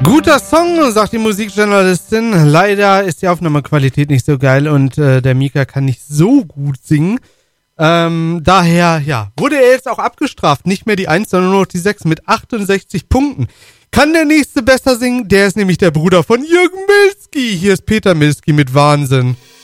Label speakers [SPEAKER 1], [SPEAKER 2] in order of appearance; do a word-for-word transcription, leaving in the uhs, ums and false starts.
[SPEAKER 1] Guter Song, sagt die Musikjournalistin. Leider ist die Aufnahmequalität nicht so geil und äh, der Mika kann nicht so gut singen. Ähm, daher, ja, wurde er jetzt auch abgestraft. Nicht mehr die eins, sondern nur noch die sechs mit achtundsechzig Punkten. Kann der nächste besser singen? Der ist nämlich der Bruder von Jürgen Milski. Hier ist Peter Milski mit Wahnsinn.